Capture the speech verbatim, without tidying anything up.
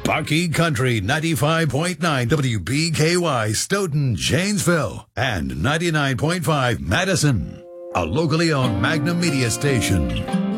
Bucky Country ninety-five point nine W B K Y Stoughton, Janesville, and ninety-nine point five Madison. A locally owned Magnum Media station.